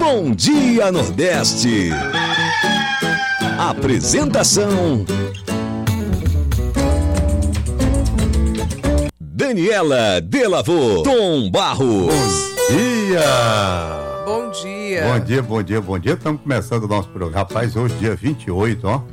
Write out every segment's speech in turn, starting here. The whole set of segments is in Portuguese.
Bom Dia Nordeste. Apresentação: Daniela Delavô, Tom Barros. Bom dia! Bom dia! Bom dia. Estamos começando o nosso programa. Rapaz, hoje dia 28, ó.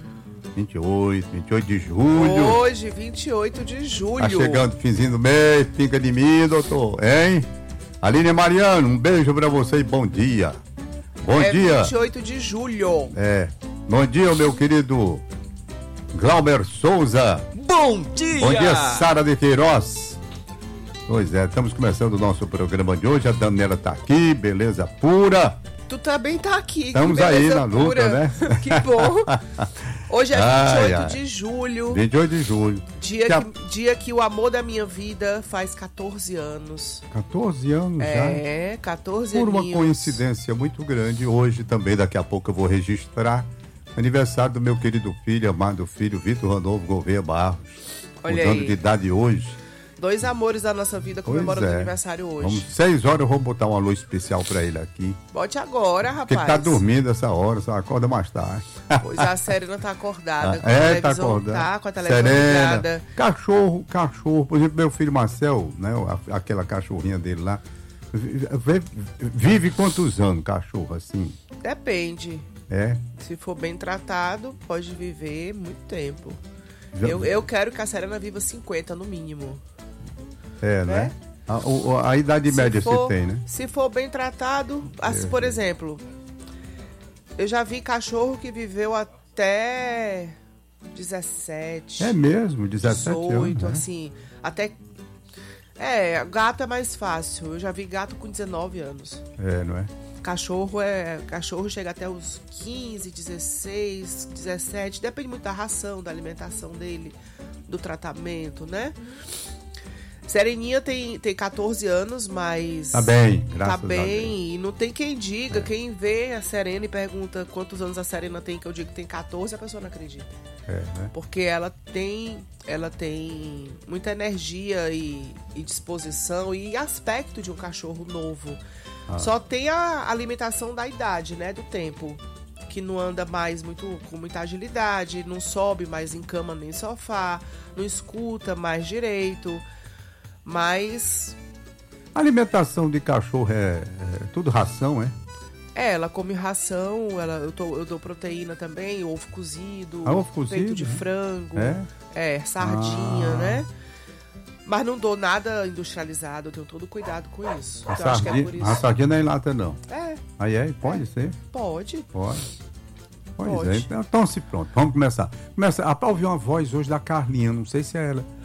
28 de julho. Hoje, 28 de julho. Tá chegando o finzinho do mês, fica de mim, doutor, hein? Aline Mariano, um beijo pra você e bom dia. Bom dia. 28 de julho. Bom dia, meu querido Glauber Souza. Bom dia! Bom dia, Sara de Queiroz. Pois é, estamos começando o nosso programa de hoje. A Daniela tá aqui, beleza pura. Tu também tá aqui. Estamos que aí na beleza luta, pura. né? Que bom. Hoje é 28 de julho. 28 de julho. Dia que o amor da minha vida faz 14 anos. 14 anos já? É, 14 anos. Por uma coincidência muito grande, hoje também, daqui a pouco eu vou registrar aniversário do meu querido filho, amado filho, Vitor Randolfo Gouveia Barros. Olha mudando aí. de idade hoje. Dois amores da nossa vida comemorando o aniversário hoje. Vamos, 6 horas eu vou botar uma luz especial pra ele aqui. Bote agora, rapaz. Porque ele tá dormindo essa hora, só acorda mais tarde. Pois a Serena tá acordada. Tá acordada. Tá com a televisão Serena, ligada. Cachorro. Por exemplo, meu filho Marcel, né? Aquela cachorrinha dele lá. Vive quantos anos, cachorro, assim? Depende. É? Se for bem tratado, pode viver muito tempo. Eu quero que a Serena viva 50 no mínimo. Né? A idade média você tem, né? Se for bem tratado, assim, por exemplo, eu já vi cachorro que viveu até 17. É mesmo? 17 18, anos, né? assim, até... gato é mais fácil. Eu já vi gato com 19 anos. Não é? Cachorro chega até os 15, 16, 17, depende muito da ração, da alimentação dele, do tratamento, né? Sereninha tem 14 anos, mas... Tá bem, graças a Deus. Tá bem, e não tem quem diga, quem vê a Serena e pergunta quantos anos a Serena tem, que eu digo que tem 14, a pessoa não acredita. Né? Porque ela tem muita energia e disposição e aspecto de um cachorro novo. Só tem a limitação da idade, né, do tempo, que não anda mais com muita agilidade, não sobe mais em cama nem sofá, não escuta mais direito, mas... A alimentação de cachorro é tudo ração, é? Ela come ração, eu dou proteína também, ovo cozido, ovo cozido, peito de frango, sardinha, né? Mas não dou nada industrializado, eu tenho todo cuidado com isso. A então, acho que é por isso. A sardinha não é em lata, não. Aí pode ser? Pode. Pode. Então, pronto, vamos começar. Ouvir uma voz hoje da Carlinha, não sei se é ela.